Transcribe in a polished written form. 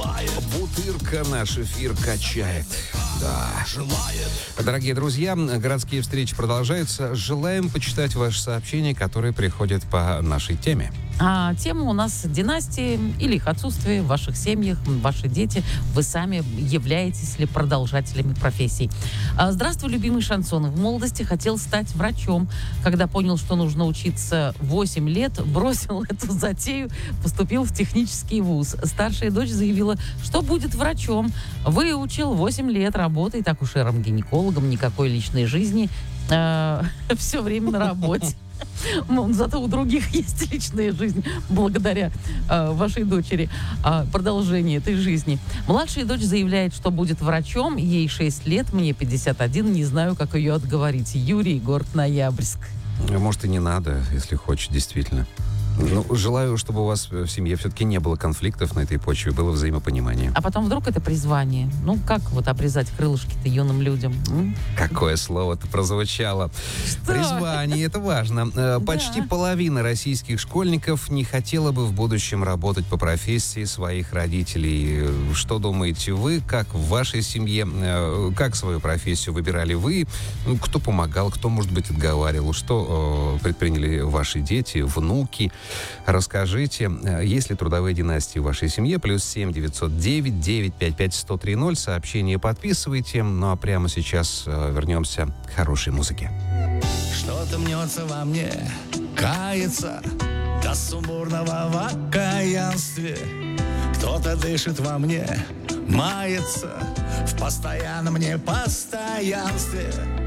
Бутырка наш эфир качает. Да. Дорогие друзья, городские встречи продолжаются. Желаем почитать ваши сообщения, которые приходят по нашей теме. А тема у нас династии или их отсутствие в ваших семьях, ваши дети. Вы сами являетесь ли продолжателями профессий? Здравствуй, любимый шансон. В молодости хотел стать врачом. Когда понял, что нужно учиться 8 лет, бросил эту затею, поступил в технический вуз. Старшая дочь заявила, что будет врачом. Выучил 8 лет, работает акушером-гинекологом, никакой личной жизни. Все время на работе. Зато у других есть личная жизнь благодаря вашей дочери. Продолжение этой жизни. Младшая дочь заявляет, что будет врачом. Ей 6 лет, мне 51. Не знаю, как ее отговорить. Юрий, город Ноябрьск. Может, и не надо, если хочешь, действительно. Ну, желаю, чтобы у вас в семье все-таки не было конфликтов на этой почве, было взаимопонимание. А потом вдруг это призвание. Ну, как вот обрезать крылышки-то юным людям? Какое слово-то прозвучало. Что? Призвание, это важно. Почти половина российских школьников не хотела бы в будущем работать по профессии своих родителей. Что думаете вы? Как в вашей семье? Как свою профессию выбирали вы? Кто помогал? Кто, может быть, отговаривал? Что предприняли ваши дети, внуки? Расскажите, есть ли трудовые династии в вашей семье? +7 909 955 1030. Сообщение подписывайте. Ну а прямо сейчас вернемся к хорошей музыке. Что-то мнется во мне, кается до сумбурного в окаянстве. Кто-то дышит во мне, мается в постоянном непостоянстве.